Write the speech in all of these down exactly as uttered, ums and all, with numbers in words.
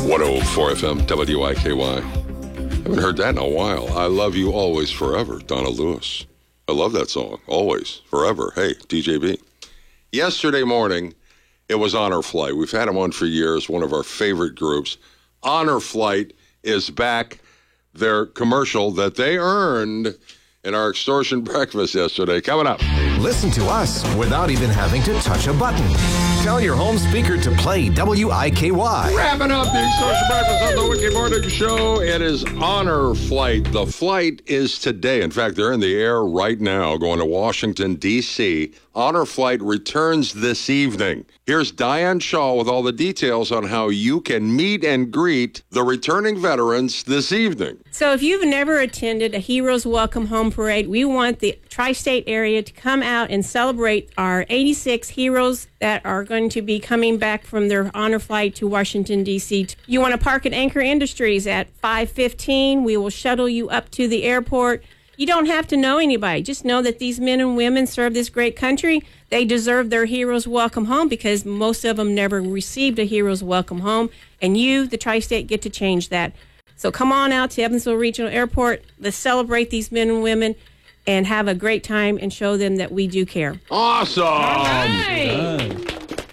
one oh four F M, W I K Y. Haven't heard that in a while. I Love You Always Forever, Donna Lewis. I love that song. Always, forever. Hey, D J B. Yesterday morning, it was Honor Flight. We've had them on for years, one of our favorite groups. Honor Flight is back. Their commercial that they earned in our extortion breakfast yesterday. Coming up. Listen to us without even having to touch a button. Tell your home speaker to play W I K Y. Wrapping up the extortion breakfast on the Wiki Morning Show. It is Honor Flight. The flight is today. In fact, they're in the air right now going to Washington, D C Honor Flight returns this evening. Here's Diane Shaw with all the details on how you can meet and greet the returning veterans this evening. So if you've never attended a Heroes Welcome Home Parade, we want the tri-state area to come out and celebrate our eighty-six heroes that are going to be coming back from their honor flight to Washington, D C You want to park at Anchor Industries at five fifteen. We will shuttle you up to the airport. You don't have to know anybody. Just know that these men and women serve this great country. They deserve their Heroes Welcome Home because most of them never received a Heroes Welcome Home. And you, the tri-state, get to change that. So come on out to Evansville Regional Airport. Let's celebrate these men and women and have a great time and show them that we do care. Awesome. All right. Yeah.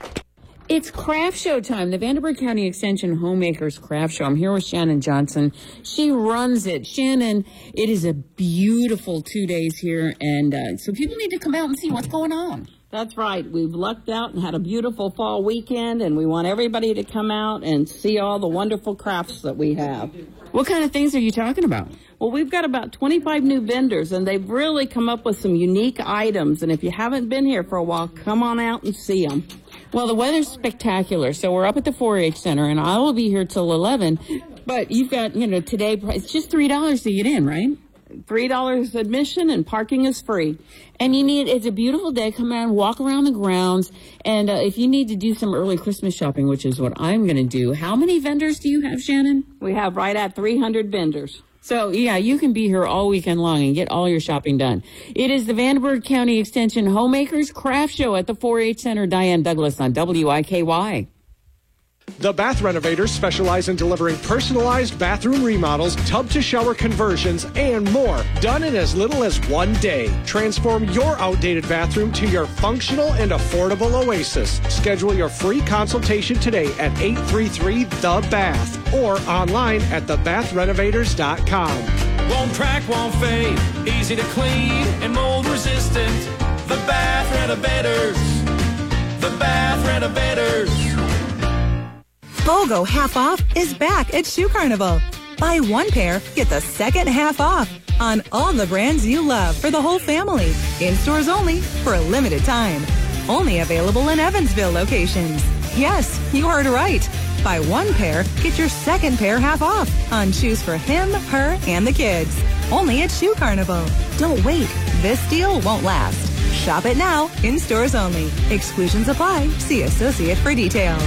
It's craft show time, the Vanderburgh County Extension Homemakers Craft Show. I'm here with Shannon Johnson. She runs it. Shannon, it is a beautiful two days here, and uh, so people need to come out and see what's going on. That's right. We've lucked out and had a beautiful fall weekend, and we want everybody to come out and see all the wonderful crafts that we have. What kind of things are you talking about? Well, we've got about twenty-five new vendors, and they've really come up with some unique items, and if you haven't been here for a while, come on out and see them. Well, the weather's spectacular, so we're up at the four H Center, and I will be here till eleven. But you've got, you know, today, it's just three dollars to get in, right? three dollars admission, and parking is free. And you need, it's a beautiful day, come out and walk around the grounds. And uh, if you need to do some early Christmas shopping, which is what I'm going to do, how many vendors do you have, Shannon? We have right at three hundred vendors. So, yeah, you can be here all weekend long and get all your shopping done. It is the Vanderburgh County Extension Homemakers Craft Show at the four H Center. Diane Douglas on W I K Y. The Bath Renovators specialize in delivering personalized bathroom remodels, tub-to-shower conversions, and more, done in as little as one day. Transform your outdated bathroom to your functional and affordable oasis. Schedule your free consultation today at eight three three the bath or online at the bath renovators dot com. Won't crack, won't fade, easy to clean and mold resistant. The Bath Renovators. The Bath Renovators. BOGO half off is back at Shoe Carnival. Buy one pair, get the second half off on all the brands you love for the whole family. In stores only for a limited time. Only available in Evansville locations. Yes, you heard right. Buy one pair, get your second pair half off on shoes for him, her, and the kids. Only at Shoe Carnival. Don't wait. This deal won't last. Shop it now, in stores only. Exclusions apply. See associate for details.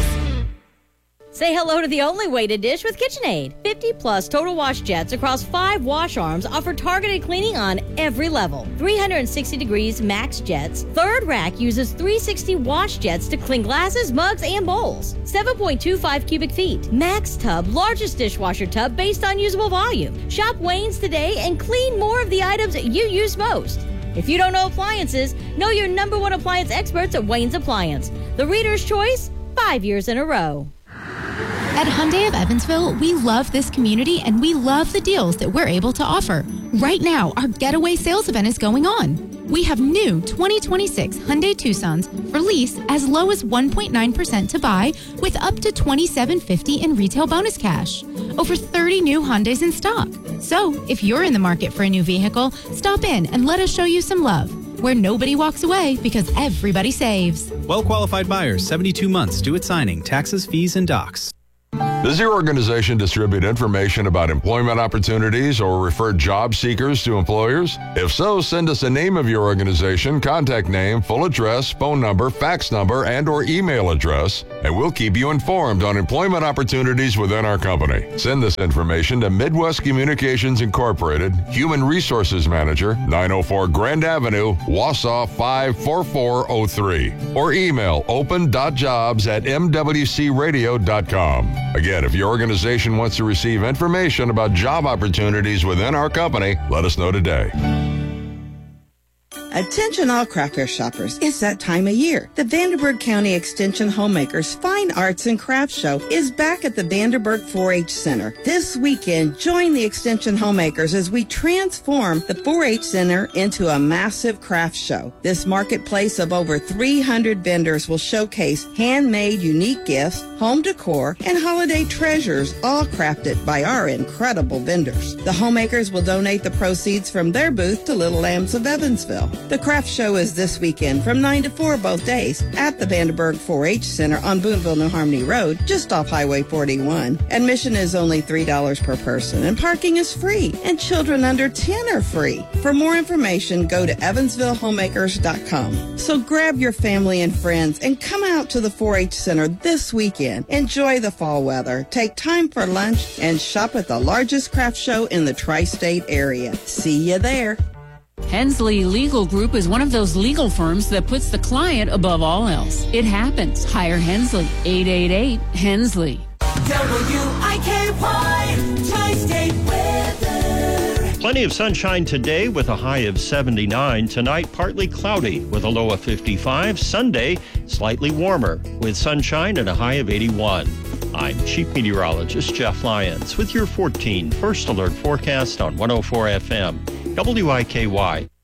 Say hello to the only way to dish with KitchenAid. fifty plus total wash jets across five wash arms offer targeted cleaning on every level. three hundred sixty degrees max jets. Third rack uses three sixty wash jets to clean glasses, mugs, and bowls. seven point two five cubic feet. Max tub, largest dishwasher tub based on usable volume. Shop Wayne's today and clean more of the items you use most. If you don't know appliances, know your number one appliance experts at Wayne's Appliance. The Reader's Choice, five years in a row. At Hyundai of Evansville, we love this community and we love the deals that we're able to offer. Right now, our Getaway sales event is going on. We have new twenty twenty-six Hyundai Tucsons for lease as low as one point nine percent to buy with up to twenty-seven fifty in retail bonus cash. Over thirty new Hyundais in stock. So, if you're in the market for a new vehicle, stop in and let us show you some love, where nobody walks away because everybody saves. Well-qualified buyers, seventy-two months due at signing, taxes, fees, and docs. Does your organization distribute information about employment opportunities or refer job seekers to employers? If so, send us a name of your organization, contact name, full address, phone number, fax number, and or email address, and we'll keep you informed on employment opportunities within our company. Send this information to Midwest Communications Incorporated, Human Resources Manager, nine oh four Grand Avenue, Wausau five four four oh three, or email open dot jobs at m w c radio dot com. Again, Again, if your organization wants to receive information about job opportunities within our company, let us know today. Attention all craft fair shoppers, it's that time of year. The Vanderburgh County Extension Homemakers Fine Arts and Crafts Show is back at the Vanderburgh four H Center. This weekend, join the Extension Homemakers as we transform the four H Center into a massive craft show. This marketplace of over three hundred vendors will showcase handmade unique gifts, home decor, and holiday treasures, all crafted by our incredible vendors. The homemakers will donate the proceeds from their booth to Little Lambs of Evansville. The craft show is this weekend from nine to four both days at the Vanderburgh four H Center on Boonville New Harmony Road, just off Highway forty-one. Admission is only three dollars per person, and parking is free, and children under ten are free. For more information, go to evansville homemakers dot com. So grab your family and friends and come out to the four H Center this weekend. Enjoy the fall weather, take time for lunch, and shop at the largest craft show in the tri-state area. See you there. Hensley Legal Group is one of those legal firms that puts the client above all else. It happens. Hire Hensley. eight eight eight Hensley. W I K Y Tri-State Weather. Plenty of sunshine today with a high of seventy-nine. Tonight, partly cloudy with a low of fifty-five. Sunday, slightly warmer with sunshine and a high of eighty-one. I'm Chief Meteorologist Jeff Lyons with your fourteen First Alert forecast on one oh four F M. W I K Y.